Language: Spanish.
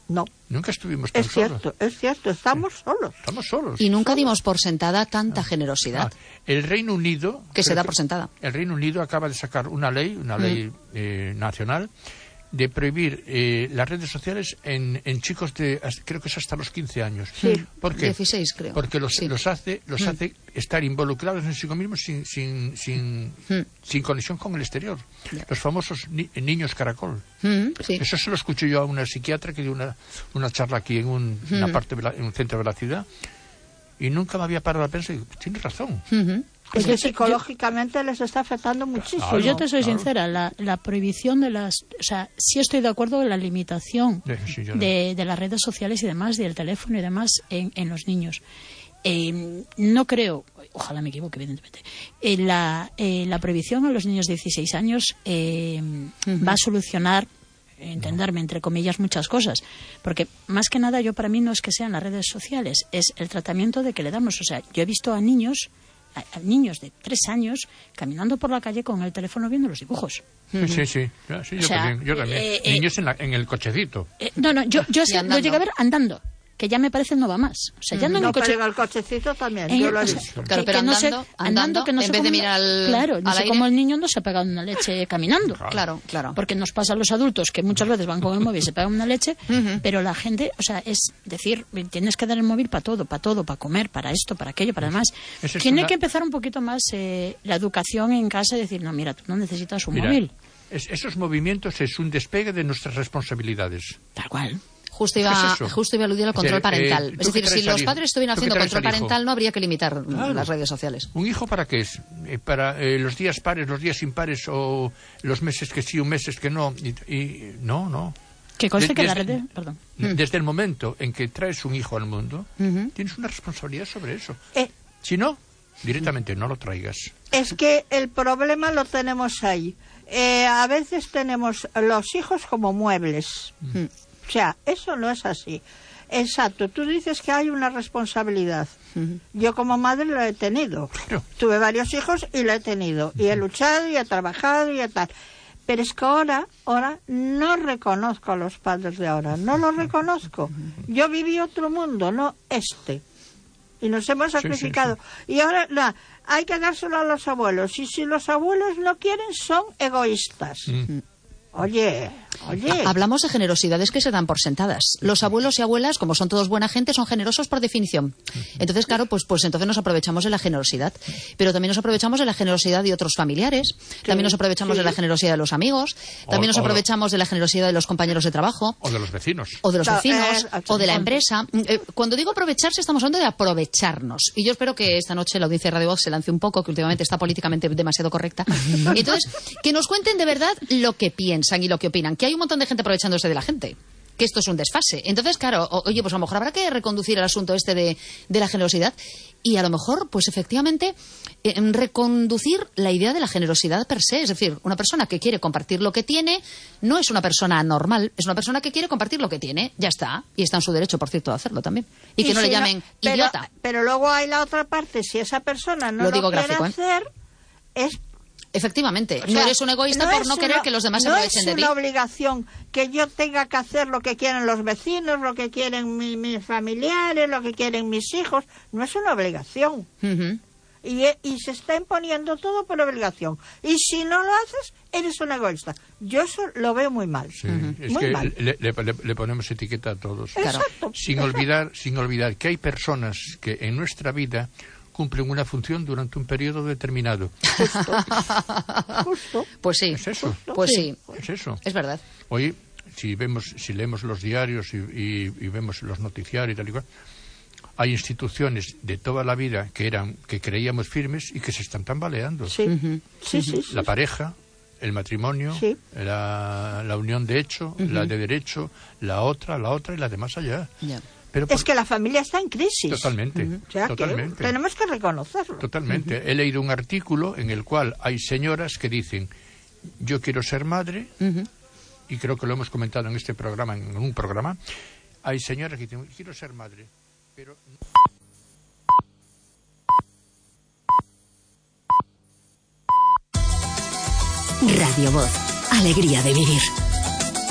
No. Nunca estuvimos tan solos. Es cierto, estamos solos. Estamos solos. Y nunca dimos por sentada tanta generosidad. El Reino Unido... Que se da por sentada. El Reino Unido acaba de sacar una ley nacional, de prohibir las redes sociales en chicos de, creo que es hasta los 15 años. Sí. ¿Por qué? 16, creo. Porque los hace estar involucrados en sí mismos sin conexión con el exterior. Los famosos niños caracol. Sí. Eso se lo escuché yo a una psiquiatra que dio una charla aquí en un centro de la ciudad, y nunca me había parado a pensar, y digo, tienes razón. Porque psicológicamente les está afectando muchísimo. Pues yo te soy sincera, la prohibición de las... O sea, sí estoy de acuerdo en la limitación de las redes sociales y demás, del teléfono y demás en los niños. No creo, ojalá me equivoque, evidentemente, la prohibición a los niños de 16 años va a solucionar, entenderme, entre comillas, muchas cosas. Porque, más que nada, para mí no es que sean las redes sociales, es el tratamiento de que le damos. O sea, yo he visto a niños de 3 años caminando por la calle con el teléfono viendo los dibujos. Sí, yo también. Niños en el cochecito. Yo lo llegué a ver andando, que ya me parece no va más. O sea, ya no en el coche. Pero el cochecito también, yo lo he visto. Claro, pero andando, que no en vez de mirar claro, no sé cómo el niño no se ha pegado una leche caminando. Claro. Porque nos pasa a los adultos que muchas veces van con el móvil y se pegan una leche, pero la gente, o sea, es decir, tienes que dar el móvil para todo, para comer, para esto, para aquello, para demás. Tiene que empezar un poquito más la educación en casa y decir, no, mira, tú no necesitas un móvil. Esos movimientos es un despegue de nuestras responsabilidades. Tal cual. Justo iba a aludir al control parental. Es decir, si los padres estuvieran haciendo control parental, no habría que limitar las redes sociales. ¿Un hijo para qué es? ¿Para los días pares, los días impares, o los meses que sí, un meses que no? No. Que conste que la red... Perdón. Desde el momento en que traes un hijo al mundo, tienes una responsabilidad sobre eso. Si no, directamente no lo traigas. Es que el problema lo tenemos ahí. A veces tenemos los hijos como muebles. O sea, eso no es así. Exacto, tú dices que hay una responsabilidad. Yo como madre lo he tenido. Claro. Tuve varios hijos y lo he tenido. Y he luchado y he trabajado y tal. Pero es que ahora no reconozco a los padres de ahora. No los reconozco. Yo viví otro mundo, no este. Y nos hemos sacrificado. Sí. Y ahora hay que dárselo a los abuelos. Y si los abuelos no quieren, son egoístas. Oye. Hablamos de generosidades que se dan por sentadas. Los abuelos y abuelas, como son todos buena gente, son generosos por definición. Entonces, claro, pues entonces nos aprovechamos de la generosidad. Pero también nos aprovechamos de la generosidad de otros familiares. También nos aprovechamos de la generosidad de los amigos. También nos aprovechamos de la generosidad de los compañeros de trabajo. O de los vecinos. O de la empresa. Cuando digo aprovecharse, estamos hablando de aprovecharnos. Y yo espero que esta noche la audiencia de Radio Voz se lance un poco, que últimamente está políticamente demasiado correcta. Y entonces, que nos cuenten de verdad lo que piensan y lo que opinan. Que hay un montón de gente aprovechándose de la gente, que esto es un desfase. Entonces, claro, oye, pues a lo mejor habrá que reconducir el asunto de la generosidad y a lo mejor, pues efectivamente, reconducir la idea de la generosidad per se. Es decir, una persona que quiere compartir lo que tiene no es una persona anormal, es una persona que quiere compartir lo que tiene, ya está, y está en su derecho, por cierto, de hacerlo también. Y que no le llamen idiota. Pero luego hay la otra parte, si esa persona no lo quiere hacer, es... Efectivamente, no eres un egoísta por no querer que los demás se aprovechen de ti. No es una obligación que yo tenga que hacer lo que quieren los vecinos, lo que quieren mis familiares, lo que quieren mis hijos. No es una obligación. Y se está imponiendo todo por obligación. Y si no lo haces, eres un egoísta. Yo eso lo veo muy mal. Sí, es muy que mal. Le ponemos etiqueta a todos. Exacto. Sin olvidar que hay personas que en nuestra vida cumplen una función durante un periodo determinado. Justo. Pues sí. Es eso. Pues sí. Es eso. Es verdad. Hoy, si leemos los diarios y vemos los noticiarios y tal y cual, hay instituciones de toda la vida que creíamos firmes y que se están tambaleando. Sí. La pareja, el matrimonio, la unión de hecho, la de derecho, la otra y la de más allá. Es que la familia está en crisis. Totalmente. O sea, totalmente. Tenemos que reconocerlo. Totalmente. He leído un artículo en el cual hay señoras que dicen, yo quiero ser madre, y creo que lo hemos comentado en este programa, en un programa, hay señoras que dicen, quiero ser madre, pero... Radio Voz, alegría de vivir.